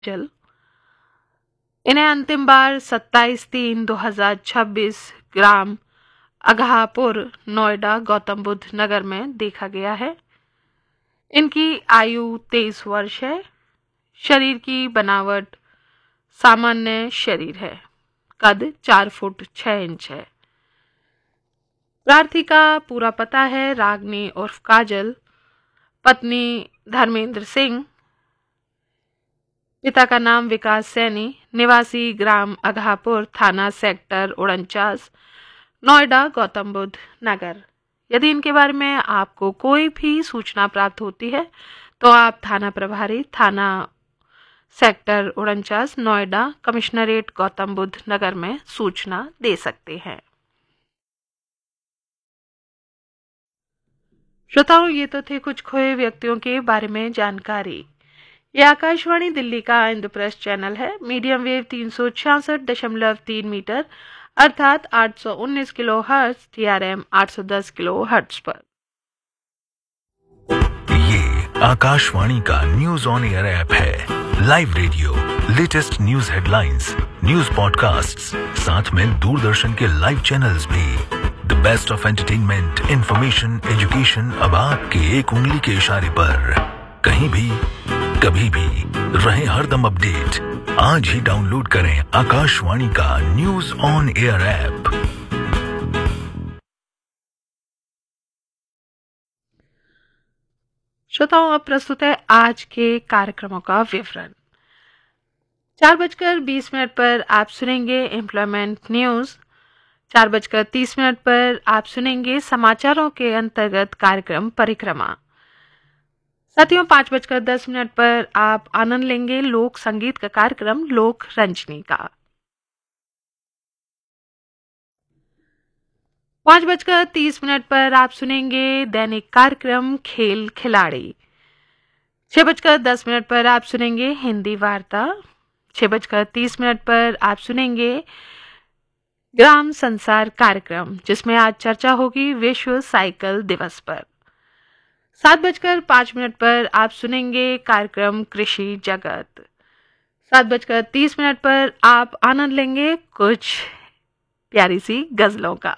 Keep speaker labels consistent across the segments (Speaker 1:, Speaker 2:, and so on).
Speaker 1: जल। इन्हें अंतिम बार 27/3/2026 ग्राम अघापुर, नोएडा, गौतम बुद्ध नगर में देखा गया है। इनकी आयु 23 वर्ष है। शरीर की बनावट सामान्य शरीर है। कद 4 फुट 6 इंच है। प्रार्थी का पूरा पता है रागनी उर्फ काजल, पत्नी धर्मेंद्र सिंह, पिता का नाम विकास सैनी, निवासी ग्राम अघापुर, थाना सेक्टर 49, नोएडा, गौतम बुद्ध नगर। यदि इनके बारे में आपको कोई भी सूचना प्राप्त होती है तो आप थाना प्रभारी, थाना सेक्टर 49, नोएडा, कमिश्नरेट गौतम बुद्ध नगर में सूचना दे सकते हैं। श्रोताओं, ये तो थे कुछ खोए व्यक्तियों के बारे में जानकारी। ये आकाशवाणी दिल्ली का इंद्रप्रस्थ चैनल है। मीडियम वेव 366.3 मीटर अर्थात 819 kilo hertz, TRM 810 kilo hertz पर।
Speaker 2: ये आकाशवाणी का न्यूज ऑन एयर ऐप है। Live radio, latest news headlines, news podcasts, साथ में दूरदर्शन के लाइव चैनल्स भी। The best of entertainment, information, education अब आपके एक उंगली के इशारे पर। कहीं भी, कभी भी, रहे हरदम अपडेट। आज ही डाउनलोड करें आकाशवाणी का न्यूज ऑन एयर ऐप।
Speaker 1: श्रोताओं, अब प्रस्तुत है आज के कार्यक्रमों का विवरण। 4:20 पर आप सुनेंगे एम्प्लॉयमेंट न्यूज। 4:30 पर आप सुनेंगे समाचारों के अंतर्गत कार्यक्रम परिक्रमा। साथियों, 5:10 पर आप आनंद लेंगे लोक संगीत का कार्यक्रम लोक रंजनी का। 5:30 पर आप सुनेंगे दैनिक कार्यक्रम खेल खिलाड़ी। 6:10 पर आप सुनेंगे हिंदी वार्ता। 6:30 पर आप सुनेंगे ग्राम संसार कार्यक्रम, जिसमें आज चर्चा होगी विश्व साइकिल दिवस पर। 7:05 पर आप सुनेंगे कार्यक्रम कृषि जगत। 7:30 पर आप आनंद लेंगे कुछ प्यारी सी गजलों का।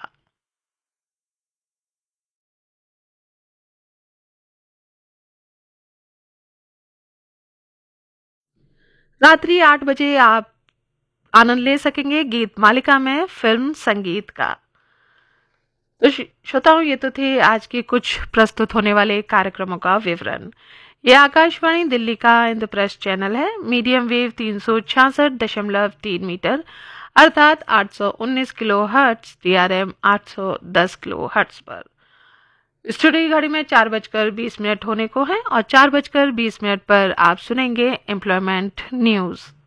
Speaker 1: रात्रि 8 बजे आप आनंद ले सकेंगे गीत मालिका में फिल्म संगीत का। तो श्रोताओं, ये तो थे आज के कुछ प्रस्तुत होने वाले कार्यक्रमों का विवरण। यह आकाशवाणी दिल्ली का इंद्रप्रस्थ चैनल है। मीडियम वेव 366.3 मीटर अर्थात 819 kilo hertz, TRM 810 kilo hertz पर। स्टूडियो घड़ी में 4:20 होने को है और 4:20 पर आप सुनेंगे एम्प्लॉयमेंट न्यूज।